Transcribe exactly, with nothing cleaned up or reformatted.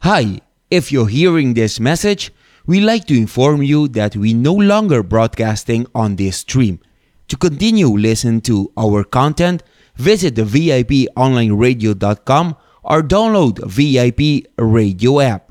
Hi, if you're hearing this message, we'd like to inform you that we no longer broadcasting on this stream. To continue listen to our content, visit the V I P online radio dot com or download V I P radio app.